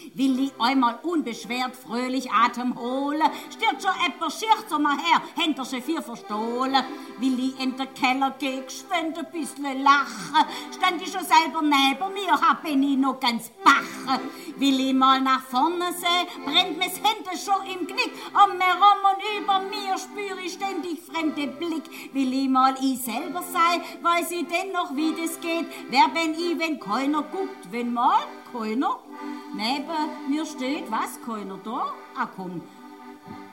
will ich einmal unbeschwert fröhlich Atem holen. Stirbt schon etwas Schicht so mal her, hinter sie vier verstohlen. Will ich in den Keller gehen, geschwind ein bisschen lachen. Stand ich schon selber neben mir, bin ich noch ganz bach. Will ich mal nach vorne sehen, brennt mir's hinten schon im Knick. Um mir rum und über mir spüre ich ständig fremde Blick. Will ich mal ich selber sein, weiß ich denn noch, wie das geht. Wer bin ich, wenn keiner guckt, wenn mal keiner neben mir steht? Was, keiner da? Ah komm,